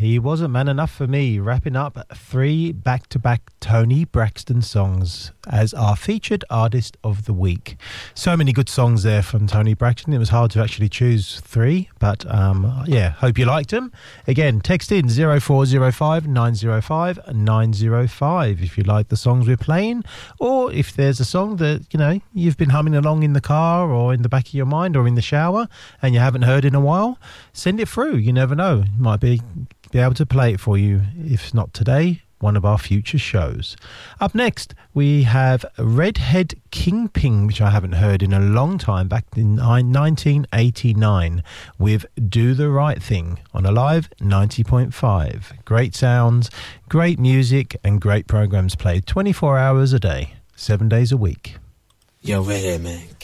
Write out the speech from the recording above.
He Wasn't Man Enough for Me, wrapping up 3 back-to-back Toni Braxton songs as our featured artist of the week. So many good songs there from Toni Braxton. It was hard to actually choose 3, but hope you liked them. Again, text in 0405 905 905 if you like the songs we're playing, or if there's a song that you've been humming along in the car or in the back of your mind or in the shower and you haven't heard in a while. Send it through. You never know. You might be able to play it for you, if not today, one of our future shows. Up next, we have Redhead Kingpin, which I haven't heard in a long time, back in 1989, with Do the Right Thing on Alive 90.5. Great sounds, great music, and great programs played 24 hours a day, 7 days a week. Yo, Redhead, man.